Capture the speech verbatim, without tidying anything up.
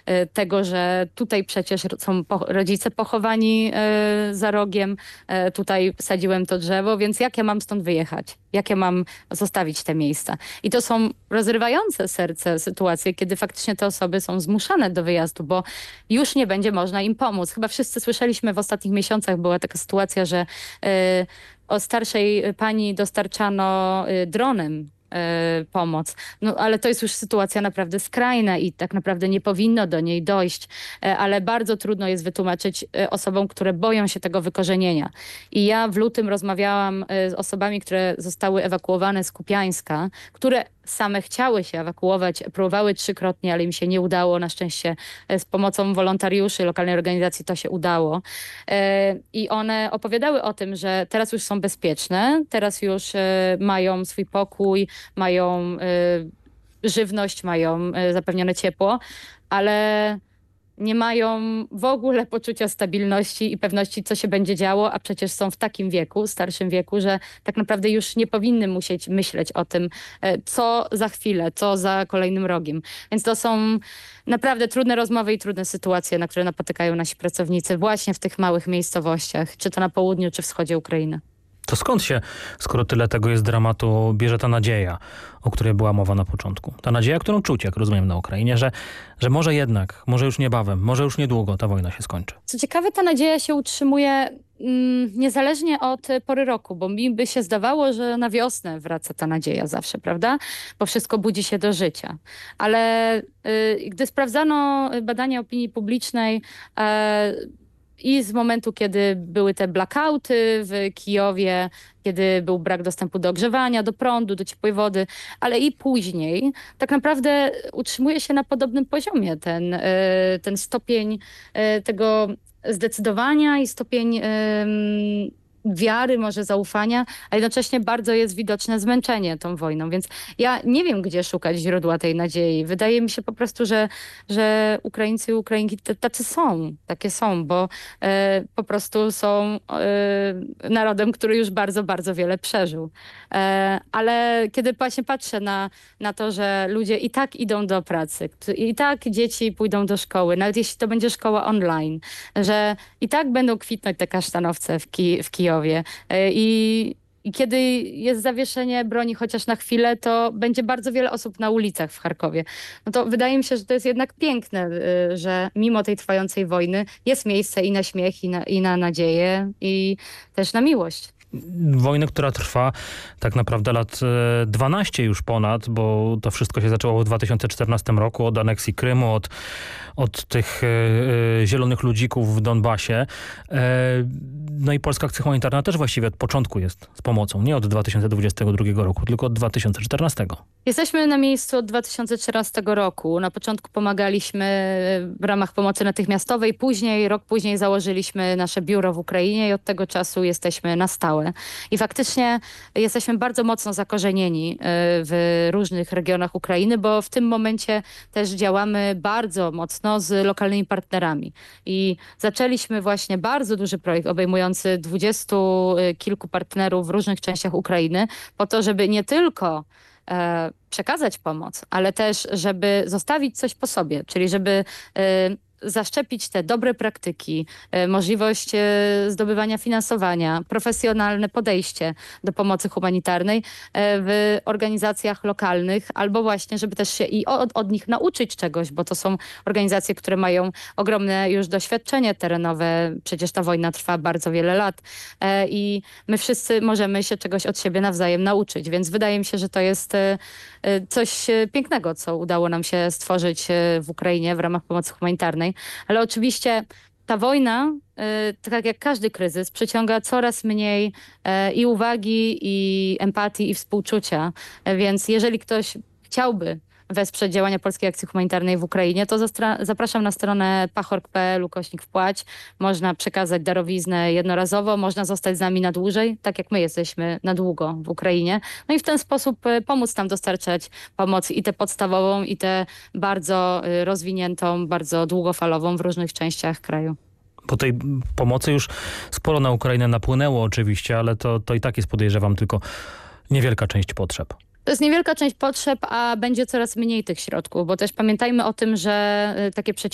tego, że tutaj przecież są po, rodzice pochowani za rogiem, tutaj sadziłem to drzewo, więc jak ja mam stąd wyjechać? Jak ja mam zostawić te miejsca? I to są rozrywające serce sytuacje, kiedy faktycznie te osoby są zmuszane do wyjazdu, bo już nie będzie można im pomóc. Chyba wszyscy słyszeliśmy w ostatnich miesiącach, była taka sytuacja, że y, o starszej pani dostarczano y, dronem y, pomoc. No ale to jest już sytuacja naprawdę skrajna i tak naprawdę nie powinno do niej dojść, y, ale bardzo trudno jest wytłumaczyć y, osobom, które boją się tego wykorzenienia. I ja w lutym rozmawiałam y, z osobami, które zostały ewakuowane z Kupiańska, które same chciały się ewakuować, próbowały trzykrotnie, ale im się nie udało. Na szczęście z pomocą wolontariuszy lokalnej organizacji to się udało. I one opowiadały o tym, że teraz już są bezpieczne, teraz już mają swój pokój, mają żywność, mają zapewnione ciepło, ale nie mają w ogóle poczucia stabilności i pewności, co się będzie działo, a przecież są w takim wieku, starszym wieku, że tak naprawdę już nie powinny musieć myśleć o tym, co za chwilę, co za kolejnym rogiem. Więc to są naprawdę trudne rozmowy i trudne sytuacje, na które napotykają nasi pracownicy właśnie w tych małych miejscowościach, czy to na południu, czy wschodzie Ukrainy. To skąd się, skoro tyle tego jest dramatu, bierze ta nadzieja, o której była mowa na początku? Ta nadzieja, którą czuć, jak rozumiem, na Ukrainie, że, że może jednak, może już niebawem, może już niedługo ta wojna się skończy. Co ciekawe, ta nadzieja się utrzymuje mm, niezależnie od pory roku, bo mi by się zdawało, że na wiosnę wraca ta nadzieja zawsze, prawda? Bo wszystko budzi się do życia. Ale y, gdy sprawdzano badania opinii publicznej, y, i z momentu, kiedy były te blackouty w Kijowie, kiedy był brak dostępu do ogrzewania, do prądu, do ciepłej wody, ale i później, tak naprawdę utrzymuje się na podobnym poziomie ten, ten stopień tego zdecydowania i stopień wiary, może zaufania, a jednocześnie bardzo jest widoczne zmęczenie tą wojną. Więc ja nie wiem, gdzie szukać źródła tej nadziei. Wydaje mi się po prostu, że, że Ukraińcy i Ukrainki tacy są, takie są, bo e, po prostu są e, narodem, który już bardzo, bardzo wiele przeżył. E, ale kiedy właśnie patrzę na, na to, że ludzie i tak idą do pracy, i tak dzieci pójdą do szkoły, nawet jeśli to będzie szkoła online, że i tak będą kwitnąć te kasztanowce w, Ki- w Kijowie, I, I kiedy jest zawieszenie broni chociaż na chwilę, to będzie bardzo wiele osób na ulicach w Charkowie. No to wydaje mi się, że to jest jednak piękne, że mimo tej trwającej wojny jest miejsce i na śmiech, i na, i na nadzieję, i też na miłość. Wojny, która trwa tak naprawdę lat dwanaście już ponad, bo to wszystko się zaczęło w dwa tysiące czternastym roku od aneksji Krymu, od, od tych e, zielonych ludzików w Donbasie. E, no i Polska Akcja Humanitarna też właściwie od początku jest z pomocą. Nie od dwa tysiące dwudziestego drugiego roku, tylko od dwa tysiące czternastego. Jesteśmy na miejscu od dwa tysiące czternastego roku. Na początku pomagaliśmy w ramach pomocy natychmiastowej. Później, rok później założyliśmy nasze biuro w Ukrainie i od tego czasu jesteśmy na stałe. I faktycznie jesteśmy bardzo mocno zakorzenieni w różnych regionach Ukrainy, bo w tym momencie też działamy bardzo mocno z lokalnymi partnerami. I zaczęliśmy właśnie bardzo duży projekt obejmujący dwudziestu kilku partnerów w różnych częściach Ukrainy po to, żeby nie tylko e, przekazać pomoc, ale też żeby zostawić coś po sobie, czyli żeby e, zaszczepić te dobre praktyki, możliwość zdobywania finansowania, profesjonalne podejście do pomocy humanitarnej w organizacjach lokalnych, albo właśnie, żeby też się i od, od nich nauczyć czegoś, bo to są organizacje, które mają ogromne już doświadczenie terenowe. Przecież ta wojna trwa bardzo wiele lat i my wszyscy możemy się czegoś od siebie nawzajem nauczyć, więc wydaje mi się, że to jest coś pięknego, co udało nam się stworzyć w Ukrainie w ramach pomocy humanitarnej. Ale oczywiście ta wojna, tak jak każdy kryzys, przyciąga coraz mniej i uwagi, i empatii, i współczucia. Więc jeżeli ktoś chciałby wesprzeć działania Polskiej Akcji Humanitarnej w Ukrainie, to zapraszam na stronę pachorg kropka p l ukośnik wpłać. Można przekazać darowiznę jednorazowo, można zostać z nami na dłużej, tak jak my jesteśmy na długo w Ukrainie. No i w ten sposób pomóc nam dostarczać pomoc i tę podstawową, i tę bardzo rozwiniętą, bardzo długofalową w różnych częściach kraju. Po tej pomocy już sporo na Ukrainę napłynęło oczywiście, ale to, to i tak jest, podejrzewam, tylko niewielka część potrzeb. To jest niewielka część potrzeb, a będzie coraz mniej tych środków, bo też pamiętajmy o tym, że takie